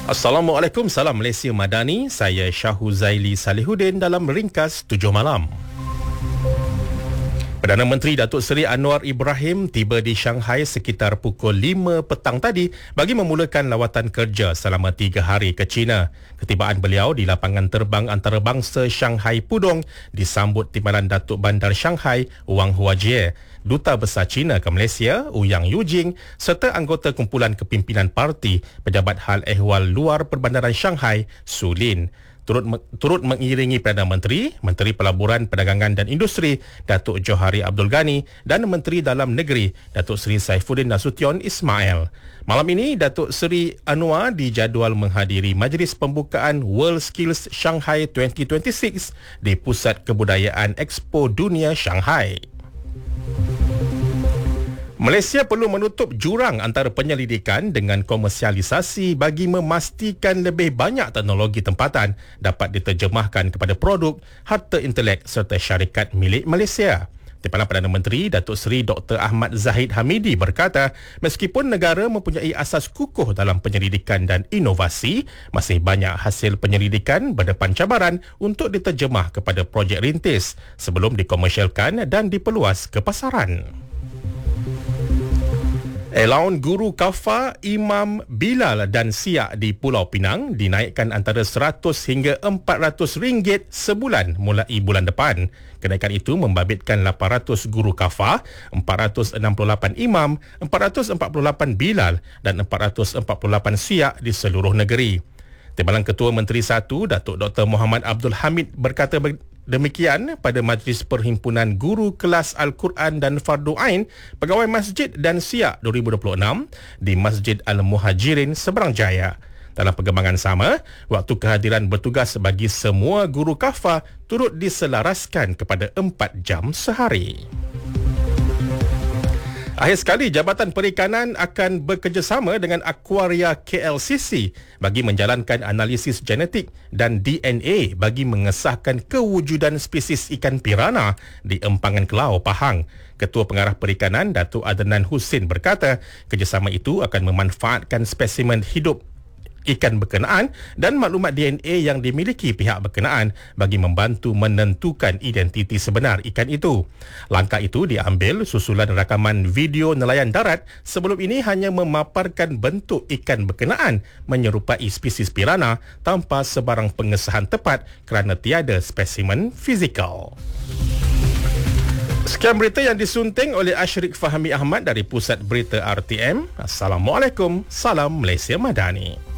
Assalamualaikum, salam Malaysia Madani. Saya Syahuzaili Salihuddin dalam Ringkas 7 Malam. Perdana Menteri Datuk Seri Anwar Ibrahim tiba di Shanghai sekitar pukul 5 petang tadi bagi memulakan lawatan kerja selama 3 hari ke China. Ketibaan beliau di lapangan terbang antarabangsa Shanghai Pudong disambut Timbalan Datuk Bandar Shanghai Wang Huajie, Duta Besar China ke Malaysia Ouyang Yujing serta anggota kumpulan kepimpinan parti Pejabat Hal Ehwal Luar Perbandaran Shanghai Su Lin. Turut mengiringi Perdana Menteri, Menteri Pelaburan, Perdagangan dan Industri Datuk Johari Abdul Ghani dan Menteri Dalam Negeri Datuk Seri Saifuddin Nasution Ismail. Malam ini Datuk Seri Anwar dijadual menghadiri majlis pembukaan World Skills Shanghai 2026 di Pusat Kebudayaan Expo Dunia Shanghai. Malaysia perlu menutup jurang antara penyelidikan dengan komersialisasi bagi memastikan lebih banyak teknologi tempatan dapat diterjemahkan kepada produk, harta intelek serta syarikat milik Malaysia. Timbalan Perdana Menteri Datuk Seri Dr. Ahmad Zahid Hamidi berkata, meskipun negara mempunyai asas kukuh dalam penyelidikan dan inovasi, masih banyak hasil penyelidikan berdepan cabaran untuk diterjemah kepada projek rintis sebelum dikomersialkan dan diperluas ke pasaran. Allowance guru kafa, imam, bilal dan siak di Pulau Pinang dinaikkan antara 100 hingga 400 ringgit sebulan mulai bulan depan. Kenaikan itu membabitkan 800 guru kafa, 468 imam, 448 bilal dan 448 siak di seluruh negeri. Timbalan Ketua Menteri 1 Datuk Dr. Muhammad Abdul Hamid berkata demikian pada Majlis Perhimpunan Guru Kelas Al-Quran dan Fardu Ain Pegawai Masjid dan Siak 2026 di Masjid Al-Muhajirin Seberang Jaya. Dalam perkembangan sama, waktu kehadiran bertugas bagi semua guru kafa turut diselaraskan kepada 4 jam sehari. Akhir sekali, Jabatan Perikanan akan bekerjasama dengan Aquaria KLCC bagi menjalankan analisis genetik dan DNA bagi mengesahkan kewujudan spesies ikan pirana di Empangan Kelau, Pahang. Ketua Pengarah Perikanan Datuk Adnan Husin berkata, kerjasama itu akan memanfaatkan spesimen hidup ikan berkenaan dan maklumat DNA yang dimiliki pihak berkenaan bagi membantu menentukan identiti sebenar ikan itu. Langkah itu diambil susulan rakaman video nelayan darat sebelum ini hanya memaparkan bentuk ikan berkenaan menyerupai spesies pirana tanpa sebarang pengesahan tepat kerana tiada spesimen fizikal. Sekian berita yang disunting oleh Ashrik Fahmi Ahmad dari Pusat Berita RTM. Assalamualaikum, salam Malaysia Madani.